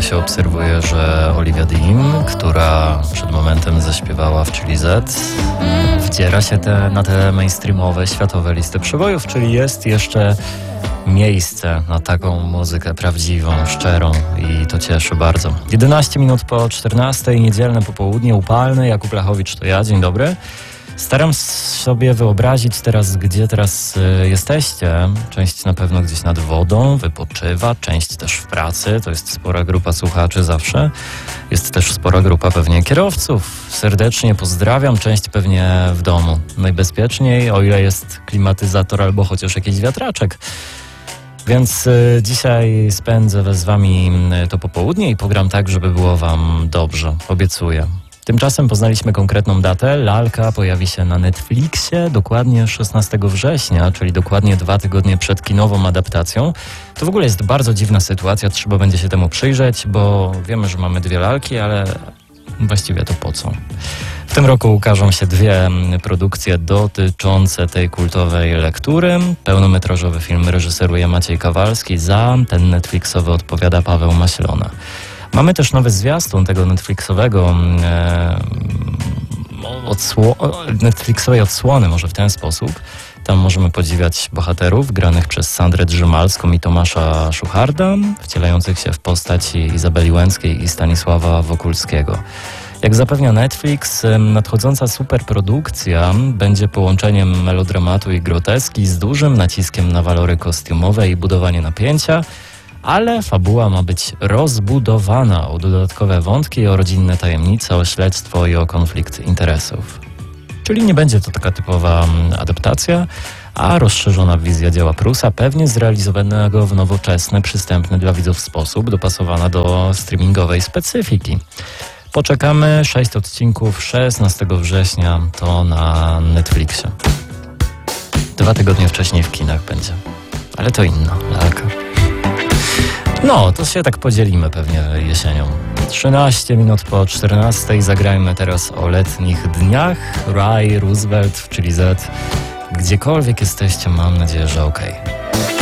się obserwuje, że Olivia Dean, która przed momentem zaśpiewała w Chili Z, wdziera się na te mainstreamowe, światowe listy przebojów, czyli jest jeszcze miejsce na taką muzykę prawdziwą, szczerą i to cieszy bardzo. 11 minut po 14, niedzielne popołudnie, upalne. Jakub Lachowicz to ja, dzień dobry. Staram sobie wyobrazić teraz, gdzie teraz jesteście. Część na pewno gdzieś nad wodą, wypoczywa, część też w pracy. To jest spora grupa słuchaczy zawsze. Jest też spora grupa pewnie kierowców. Serdecznie pozdrawiam, część pewnie w domu. Najbezpieczniej, o ile jest klimatyzator albo chociaż jakiś wiatraczek. Więc dzisiaj spędzę z wami to popołudnie i pogram tak, żeby było wam dobrze. Obiecuję. Tymczasem poznaliśmy konkretną datę. Lalka pojawi się na Netflixie dokładnie 16 września, czyli dokładnie 2 tygodnie przed kinową adaptacją. To w ogóle jest bardzo dziwna sytuacja, trzeba będzie się temu przyjrzeć, bo wiemy, że mamy 2 lalki, ale właściwie to po co? W tym roku ukażą się 2 produkcje dotyczące tej kultowej lektury. Pełnometrażowy film reżyseruje Maciej Kawalski, za ten Netflixowy odpowiada Paweł Maślona. Mamy też nowy zwiastun tego Netflixowego Netflixowej odsłony, może w ten sposób. Tam możemy podziwiać bohaterów granych przez Sandrę Drzymalską i Tomasza Szucharda, wcielających się w postaci Izabeli Łęckiej i Stanisława Wokulskiego. Jak zapewnia Netflix, nadchodząca superprodukcja będzie połączeniem melodramatu i groteski z dużym naciskiem na walory kostiumowe i budowanie napięcia, ale fabuła ma być rozbudowana o dodatkowe wątki, o rodzinne tajemnice, o śledztwo i o konflikt interesów. Czyli nie będzie to taka typowa adaptacja, a rozszerzona wizja dzieła Prusa, pewnie zrealizowanego w nowoczesny, przystępny dla widzów sposób, dopasowana do streamingowej specyfiki. Poczekamy, 6 odcinków, 16 września to na Netflixie. 2 tygodnie wcześniej w kinach będzie, ale to inna lalka. No, to się tak podzielimy pewnie jesienią. 13 minut po 14 zagrajmy teraz o letnich dniach. Rye, Roosevelt, czyli Z. Gdziekolwiek jesteście, mam nadzieję, że okej.